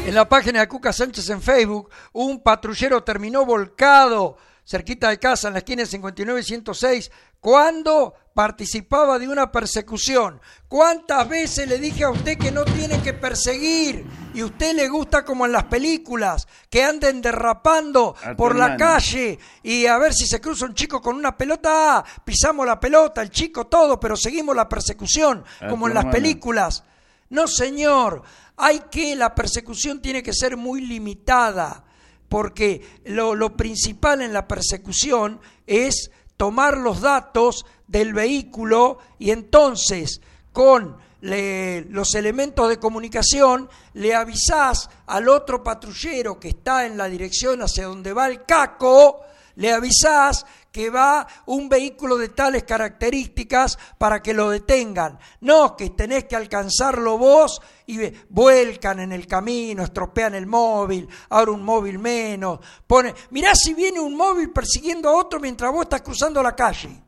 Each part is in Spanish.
En la página de Cuca Sánchez en Facebook, un patrullero terminó volcado cerquita de casa, en la esquina de 59 y 106, cuando participaba de una persecución. ¿Cuántas veces le dije a usted que no tiene que perseguir? Y a usted le gusta, como en las películas, que anden derrapando por la calle y a ver si se cruza un chico con una pelota, pisamos la pelota, el chico, todo, pero seguimos la persecución, como en las películas. No, señor, la persecución tiene que ser muy limitada, porque lo principal en la persecución es tomar los datos del vehículo y entonces con los elementos de comunicación le avisás al otro patrullero que está en la dirección hacia donde va el caco, le avisás que va un vehículo de tales características para que lo detengan. No que tenés que alcanzarlo vos y vuelcan en el camino, estropean el móvil, ahora un móvil menos. Mirá si viene un móvil persiguiendo a otro mientras vos estás cruzando la calle.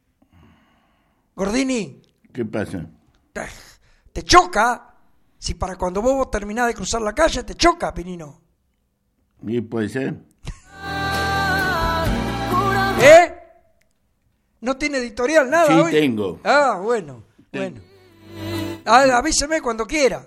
Gordini. ¿Qué pasa? Te choca. Si para cuando vos terminás de cruzar la calle te choca, Pinino. ¿Y puede ser? ¿No tiene editorial, nada? Sí, hoy? Tengo. Bueno. Avíseme cuando quiera.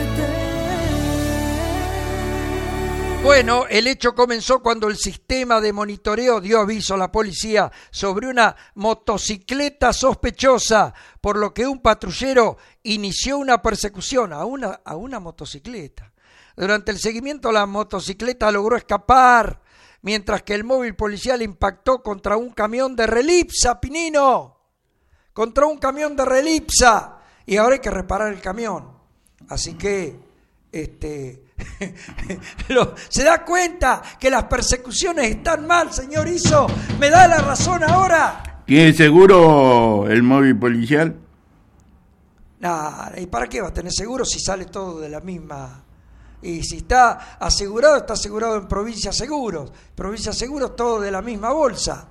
Bueno, el hecho comenzó cuando el sistema de monitoreo dio aviso a la policía sobre una motocicleta sospechosa, por lo que un patrullero inició una persecución a una motocicleta. Durante el seguimiento, la motocicleta logró escapar, mientras que el móvil policial impactó contra un camión de Relipsa, Pinino. Contra un camión de Relipsa. Y ahora hay que reparar el camión. Así que, ¿se da cuenta que las persecuciones están mal, señor Iso? ¿Me da la razón ahora? ¿Tiene seguro el móvil policial? Nah, ¿y para qué va a tener seguro si sale todo de la misma? Y si está asegurado en Provincia Seguros. Provincia Seguros, todo de la misma bolsa.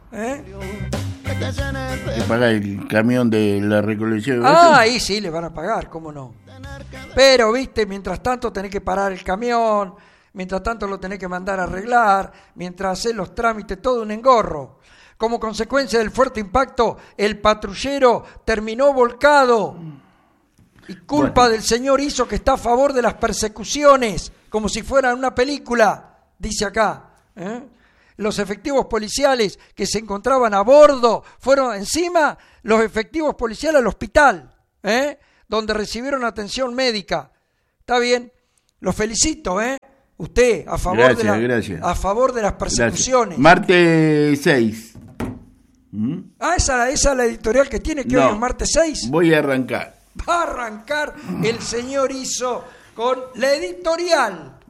¿Le paga el camión de la recolección? Ahí sí le van a pagar, ¿cómo no? Pero, viste, mientras tanto tenés que parar el camión, mientras tanto lo tenés que mandar a arreglar, mientras haces los trámites, todo un engorro. Como consecuencia del fuerte impacto, el patrullero terminó volcado. Y culpa del señor Iso, que está a favor de las persecuciones, como si fueran una película, dice acá. Los efectivos policiales que se encontraban a bordo fueron encima los efectivos policiales al hospital, donde recibieron atención médica. Está bien, lo felicito, usted a favor gracias. A favor de las persecuciones. Gracias. Martes 6. Esa es la editorial que tiene, que hoy es martes 6. Voy a arrancar. Va a arrancar el señor Iso con la editorial.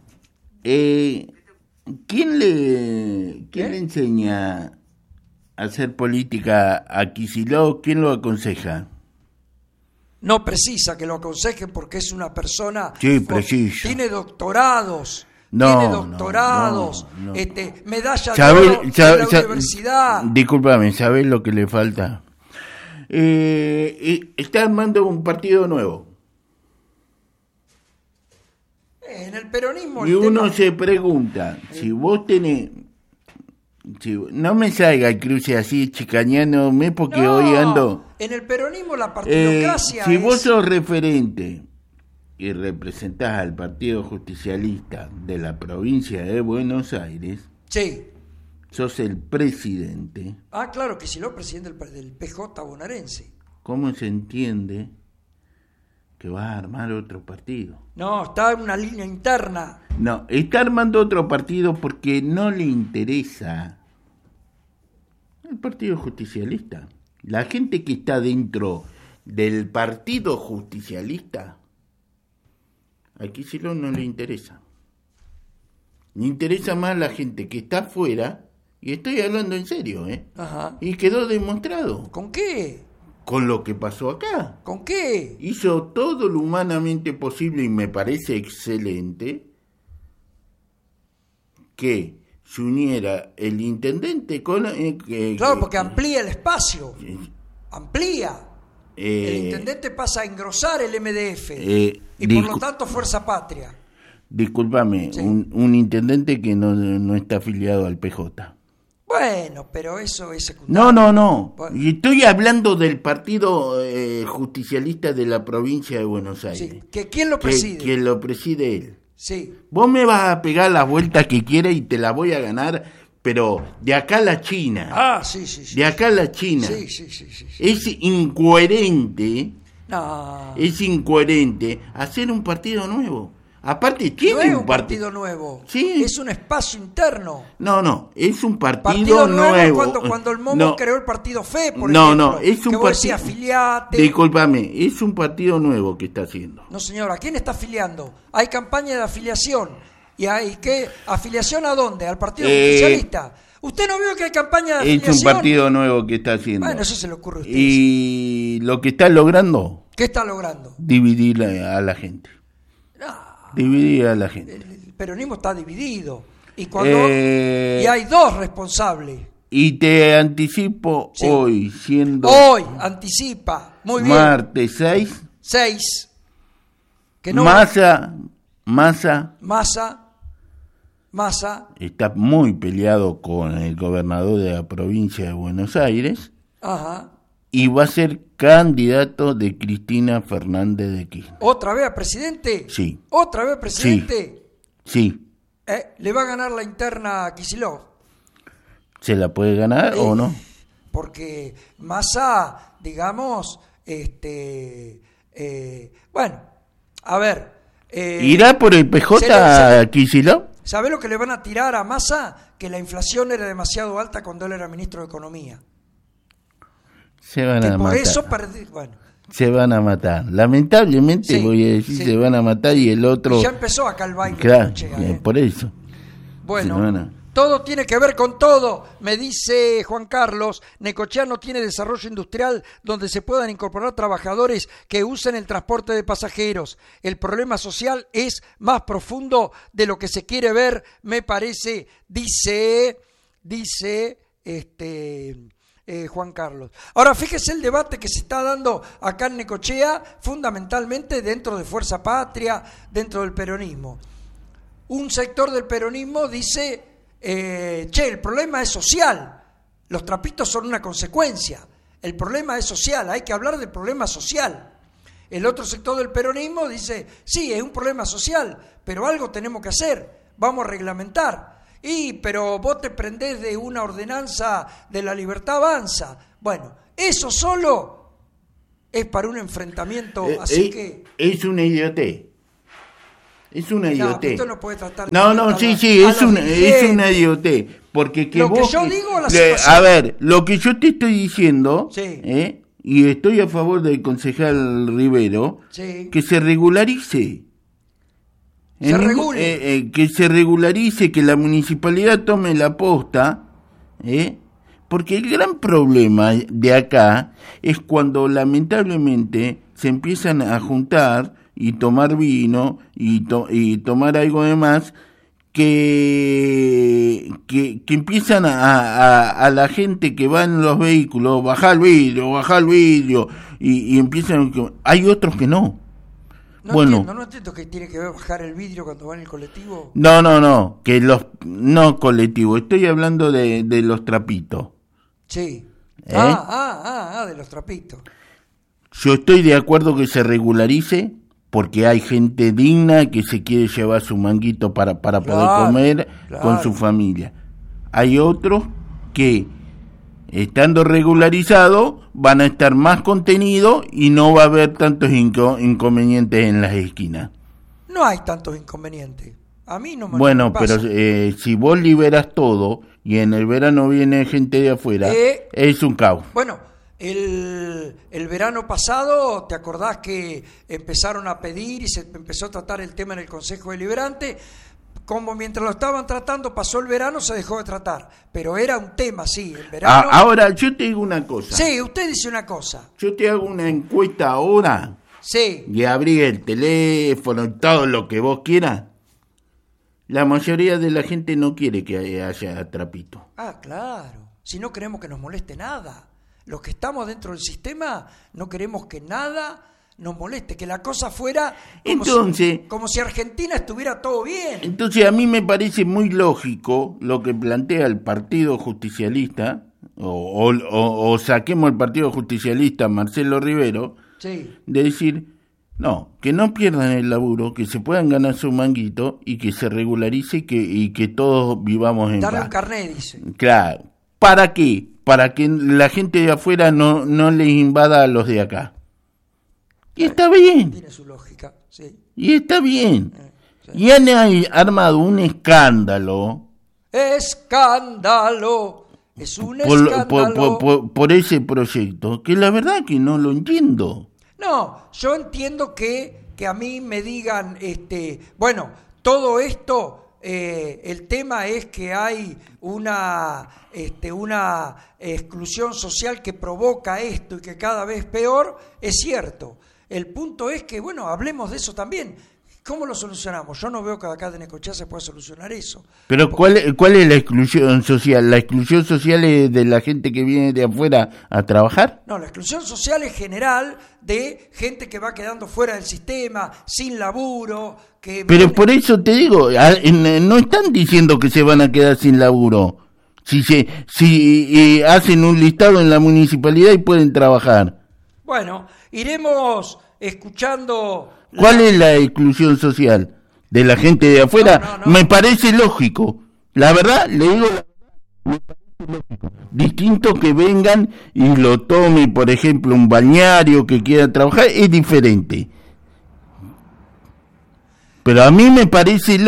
¿Quién le enseña a hacer política a Kicillof? ¿Quién lo aconseja? No precisa que lo aconsejen porque es una persona... Sí, preciso. Tiene doctorados. No. Medalla de oro de la universidad. Discúlpame, ¿sabés lo que le falta? Está armando un partido nuevo. En el peronismo... Y uno se pregunta, si vos tenés... no me salga el cruce así chicañándome porque hoy ando... En el peronismo la partidocracia si vos sos referente y representás al Partido Justicialista de la provincia de Buenos Aires... Sí. Sos el presidente. Claro que sí, lo presidente del PJ bonaerense. ¿Cómo se entiende que vas a armar otro partido? No, está en una línea interna. No, está armando otro partido porque no le interesa el Partido Justicialista. La gente que está dentro del Partido Justicialista, a Kicillof no le interesa. Le interesa más la gente que está afuera. Y estoy hablando en serio, Ajá. Y quedó demostrado. ¿Con qué? Con lo que pasó acá. ¿Con qué? Hizo todo lo humanamente posible y me parece excelente que se uniera el intendente con... claro, porque amplía el espacio. Amplía. El intendente pasa a engrosar el MDF. Y por lo tanto Fuerza Patria. Discúlpame, Sí. un intendente que no está afiliado al PJ. Bueno, pero eso es secundario. No. Bueno. Y estoy hablando del partido justicialista de la provincia de Buenos Aires. Sí. ¿Quién lo preside? Que lo preside él. Sí. Vos me vas a pegar las vueltas que quieras y te la voy a ganar, pero de acá a la China. Ah, sí. De acá a la China. Sí. Es incoherente. No. Es incoherente hacer un partido nuevo. Aparte, No tiene es un un partido nuevo. Sí. Es un espacio interno. No, es un partido Partido nuevo nuevo. cuando el Momo No. creó el partido FE, por No, ejemplo. es un que vos partido. decías, afiliate. Discúlpame, es un partido nuevo que está haciendo. No, señor, ¿a quién está afiliando? Hay campaña de afiliación. ¿Y hay qué? ¿Afiliación a dónde? ¿Al Partido Justicialista? ¿Usted no vio que hay campaña de afiliación? Es un partido nuevo que está haciendo. Bueno, eso se le ocurre a usted. Y lo que está logrando, ¿Qué está logrando? dividir a la gente. No, Dividir a la gente. el peronismo está dividido. Y hay dos responsables. Y te anticipo Sí. hoy, siendo Hoy anticipa. Muy bien. martes 6, 6. Que no. Massa Massa. está muy peleado con el gobernador de la provincia de Buenos Aires Ajá. y va a ser candidato de Cristina Fernández de Kirchner. ¿Otra vez a presidente? Sí. ¿Otra vez presidente? Sí, ¿Le va a ganar la interna a Kicillof? ¿se la puede ganar o no? Porque Massa, digamos, bueno, a ver. ¿Irá por el PJ Kicillof? ¿Sabe lo que le van a tirar a Massa? Que la inflación era demasiado alta cuando él era ministro de Economía. Se van Que a por matar. eso bueno. Se van a matar. Lamentablemente Sí, voy a decir sí. se van a matar y el otro... Y ya empezó acá el baile. Claro, Necochea, por eso. Bueno, Se van a- todo tiene que ver con todo, me dice Juan Carlos. Necochea no tiene desarrollo industrial donde se puedan incorporar trabajadores que usen el transporte de pasajeros. El problema social es más profundo de lo que se quiere ver, me parece, dice Juan Carlos. Ahora, fíjese el debate que se está dando acá en Necochea, fundamentalmente dentro de Fuerza Patria, dentro del peronismo. Un sector del peronismo dice, el problema es social, los trapitos son una consecuencia, el problema es social, hay que hablar del problema social. El otro sector del peronismo dice, sí, es un problema social, pero algo tenemos que hacer, vamos a reglamentar. Pero vos te prendés de una ordenanza de la libertad avanza. Bueno, eso solo es para un enfrentamiento, así que... Es una idiotez. Es una No, idiotez. esto no puede tratar... No, sí, es una idiotez. Porque Lo que vos... yo digo o la situación. A ver, lo que yo te estoy diciendo, Sí. y estoy a favor del concejal Rivero, Sí. que se regularice. Se regule. Que se regularice, que la municipalidad tome la posta, porque el gran problema de acá es cuando lamentablemente se empiezan a juntar y tomar vino y tomar algo de más que empiezan a la gente que va en los vehículos, bajar el vidrio y empiezan, hay otros que no. No entiendo que tiene que ver bajar el vidrio cuando va en el colectivo. No, no colectivos, estoy hablando de los trapitos. Sí. ¿Eh? De los trapitos. Yo estoy de acuerdo que se regularice porque hay gente digna que se quiere llevar su manguito para poder comer con su familia. Hay otros que, estando regularizados, van a estar más contenidos y no va a haber tantos inconvenientes en las esquinas. No hay tantos inconvenientes. A mí no me Bueno, pasa. pero si vos liberas todo y en el verano viene gente de afuera, es un caos. Bueno, el verano pasado, ¿te acordás que empezaron a pedir y se empezó a tratar el tema en el Consejo Deliberante? Como mientras lo estaban tratando, pasó el verano, se dejó de tratar. Pero era un tema, sí, el verano... Ahora, yo te digo una cosa. Sí, usted dice una cosa. Yo te hago una encuesta ahora. Sí. Y abrí el teléfono, todo lo que vos quieras. La mayoría de la gente no quiere que haya trapito. Ah, claro. Si no queremos que nos moleste nada. Los que estamos dentro del sistema no queremos que nada nos moleste, que la cosa fuera como si Argentina estuviera todo bien. Entonces a mí me parece muy lógico lo que plantea el Partido Justicialista, o saquemos el Partido Justicialista Marcelo Rivero, sí, de decir, no, que no pierdan el laburo, que se puedan ganar su manguito y que se regularice y que todos vivamos en paz. Darle un carnet, dice. Claro. ¿Para qué? Para que la gente de afuera no les invada a los de acá. Y está bien. Tiene su lógica, sí. Y está bien. Sí. Y han armado un escándalo. ¡Escándalo! Es un escándalo. Por ese proyecto, que la verdad que no lo entiendo. No, yo entiendo que a mí me digan, bueno, todo esto, el tema es que hay una exclusión social que provoca esto y que cada vez peor, es cierto. El punto es que, bueno, hablemos de eso también. ¿Cómo lo solucionamos? Yo no veo que acá de Necochea se pueda solucionar eso. Pero ¿cuál es la exclusión social? ¿La exclusión social es de la gente que viene de afuera a trabajar? No, la exclusión social es general de gente que va quedando fuera del sistema, sin laburo. Pero por eso te digo, no están diciendo que se van a quedar sin laburo. Si hacen un listado en la municipalidad y pueden trabajar. Bueno, iremos escuchando... ¿Cuál es la exclusión social? ¿De la gente de afuera? No. Me parece lógico. La verdad, le digo, me parece lógico. Distinto que vengan y lo tome, por ejemplo, un balneario que quiera trabajar, es diferente. Pero a mí me parece lógico.